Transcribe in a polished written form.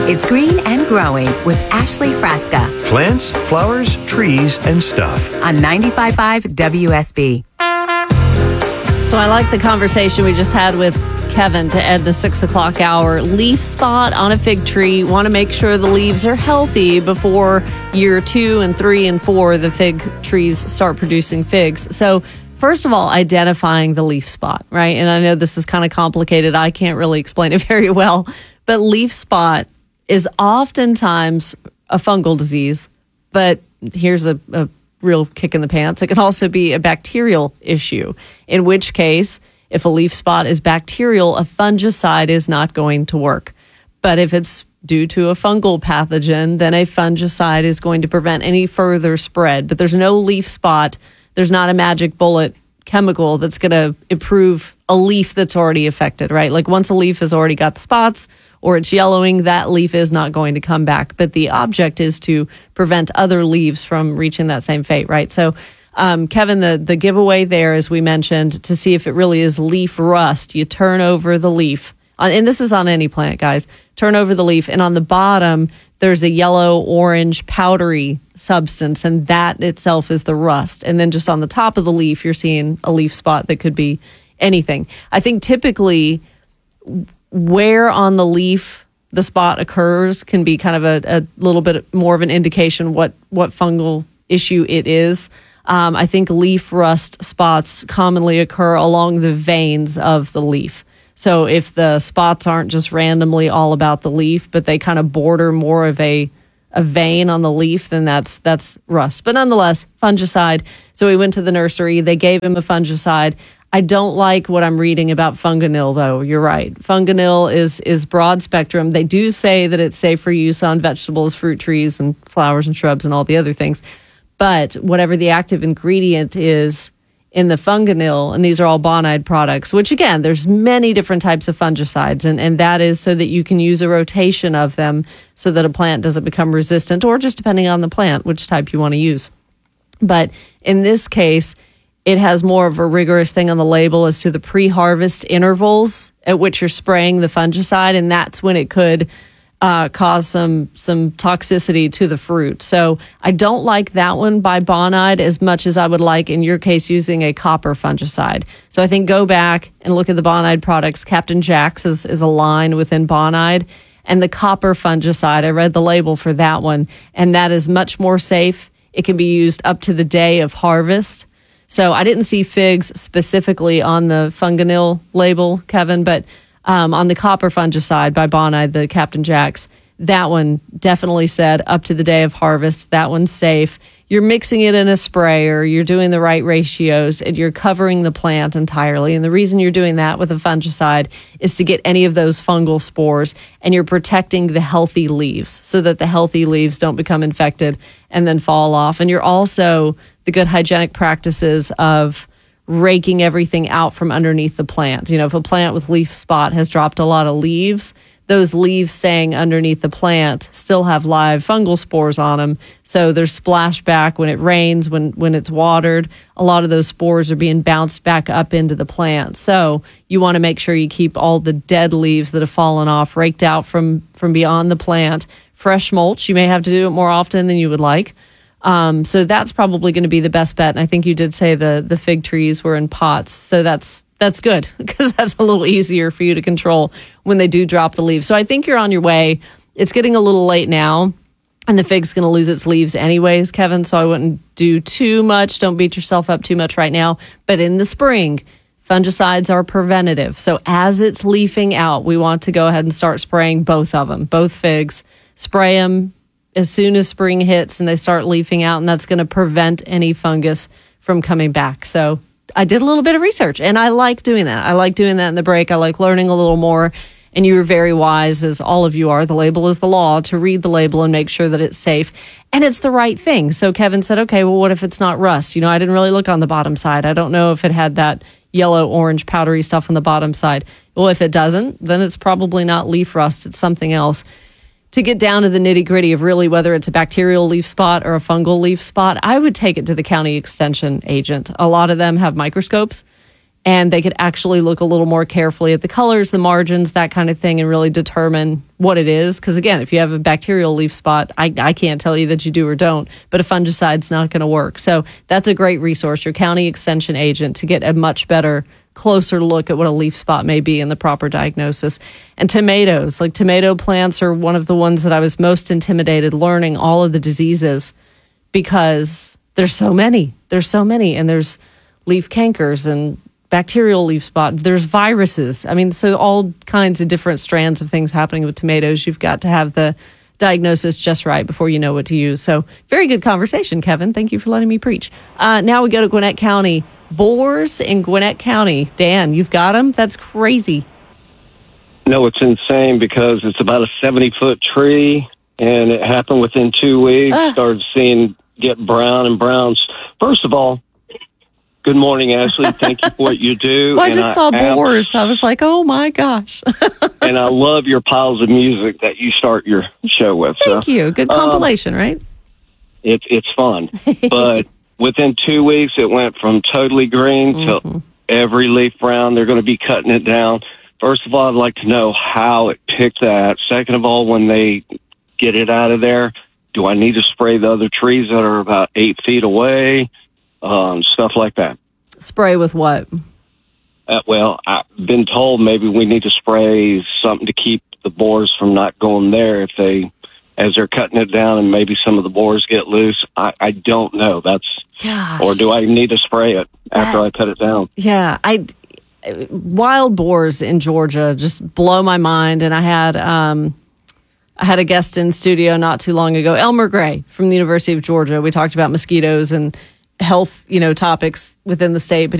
It's Green and Growing with Ashley Frasca Plants, flowers, trees, and stuff. on 95.5 WSB. So I like the conversation we just had with Kevin to end the 6 o'clock hour. Leaf spot on a fig tree. Want to make sure the leaves are healthy before year 2 and 3 and 4, the fig trees start producing figs. So first of all, identifying the leaf spot, right? And I know this is kind of complicated. I can't really explain it very well. But leaf spot is oftentimes a fungal disease. But here's a real kick in the pants. It can also be a bacterial issue, in which case, if a leaf spot is bacterial, a fungicide is not going to work. But if it's due to a fungal pathogen, then a fungicide is going to prevent any further spread. But there's no leaf spot. There's not a magic bullet chemical that's going to improve a leaf that's already affected, right? Like once a leaf has already got the spots or it's yellowing, that leaf is not going to come back. But the object is to prevent other leaves from reaching that same fate, right? So, Kevin, the giveaway there, as we mentioned, to see if it really is leaf rust, you turn over the leaf. And this is on any plant, guys. Turn over the leaf, and on the bottom, there's a yellow-orange powdery substance, and that itself is the rust. And then just on the top of the leaf, you're seeing a leaf spot that could be anything. I think typically where on the leaf the spot occurs can be kind of a little bit more of an indication what fungal issue it is. I think leaf rust spots commonly occur along the veins of the leaf. So if the spots aren't just randomly all about the leaf, but they kind of border more of a vein on the leaf, then that's rust. But nonetheless, fungicide. So we went to the nursery. They gave him a fungicide. I don't like what I'm reading about Funganil, though. You're right. Funganil is broad spectrum. They do say that it's safe for use on vegetables, fruit trees, and flowers and shrubs and all the other things. But whatever the active ingredient is in the Funganil, and these are all Bonide products, which again, there's many different types of fungicides, and that is so that you can use a rotation of them so that a plant doesn't become resistant, or just depending on the plant, which type you want to use. But in this case, it has more of a rigorous thing on the label as to the pre-harvest intervals at which you're spraying the fungicide, and that's when it could cause some toxicity to the fruit. So I don't like that one by Bonide as much as I would like, in your case, using a copper fungicide. So I think go back and look at the Bonide products. Captain Jack's is a line within Bonide. And the copper fungicide, I read the label for that one, and that is much more safe. It can be used up to the day of harvest. So I didn't see figs specifically on the Funganil label, Kevin, but on the copper fungicide by Bonide, the Captain Jack's, that one definitely said up to the day of harvest. That one's safe. You're mixing it in a sprayer. You're doing the right ratios, and you're covering the plant entirely. And the reason you're doing that with a fungicide is to get any of those fungal spores, and you're protecting the healthy leaves so that the healthy leaves don't become infected and then fall off. And you're also the good hygienic practices of raking everything out from underneath the plant. You know, if a plant with leaf spot has dropped a lot of leaves, those leaves staying underneath the plant still have live fungal spores on them. So there's splashback when it rains, when it's watered. A lot of those spores are being bounced back up into the plant. So you want to make sure you keep all the dead leaves that have fallen off raked out from beyond the plant. Fresh mulch, you may have to do it more often than you would like. So that's probably going to be the best bet. And I think you did say the fig trees were in pots. So that's good, because that's a little easier for you to control when they do drop the leaves. So I think you're on your way. It's getting a little late now, and the fig's going to lose its leaves anyways, Kevin. So I wouldn't do too much. Don't beat yourself up too much right now. But in the spring, fungicides are preventative. So as it's leafing out, we want to go ahead and start spraying both of them, both figs. Spray them as soon as spring hits and they start leafing out, and that's going to prevent any fungus from coming back. So I did a little bit of research, and I like doing that. I like doing that in the break. I like learning a little more, and you were very wise, as all of you are. The label is the law, to read the label and make sure that it's safe and it's the right thing. So Kevin said, okay, well, what if it's not rust? You know, I didn't really look on the bottom side. I don't know if it had that yellow, orange, powdery stuff on the bottom side. Well, if it doesn't, then it's probably not leaf rust. It's something else. To get down to the nitty-gritty of really whether it's a bacterial leaf spot or a fungal leaf spot, I would take it to the county extension agent. A lot of them have microscopes, and they could actually look a little more carefully at the colors, the margins, that kind of thing, and really determine what it is. Because again, if you have a bacterial leaf spot, I can't tell you that you do or don't, but a fungicide's not going to work. So that's a great resource, your county extension agent, to get a much better, closer look at what a leaf spot may be and the proper diagnosis. And tomatoes, like tomato plants are one of the ones that I was most intimidated learning all of the diseases, because there's so many. And there's leaf cankers and bacterial leaf spot. There's viruses. I mean, so all kinds of different strands of things happening with tomatoes. You've got to have the diagnosis just right before you know what to use. So very good conversation, Kevin. Thank you for letting me preach. Now we go to Gwinnett County. Boars in Gwinnett County. Dan, you've got them? That's crazy. No, it's insane because it's about a 70-foot tree, and it happened within 2 weeks. Started seeing get brown and browns. First of all, good morning, Ashley. Thank you for what you do. Well, I just saw boars. I was like, oh, my gosh. And I love your piles of music that you start your show with. Thank you. Good compilation, right? It's fun. But within 2 weeks, it went from totally green to every leaf brown. They're going to be cutting it down. First of all, I'd like to know how it picked that. Second of all, when they get it out of there, do I need to spray the other trees that are about 8 feet away? Stuff like that. Spray with what? Well, I've been told maybe we need to spray something to keep the boars from not going there as they're cutting it down, and maybe some of the boars get loose. I don't know. Gosh. Or do I need to spray it after I cut it down? Yeah, wild boars in Georgia just blow my mind. And I had a guest in studio not too long ago, Elmer Gray from the University of Georgia. We talked about mosquitoes and health, topics within the state, but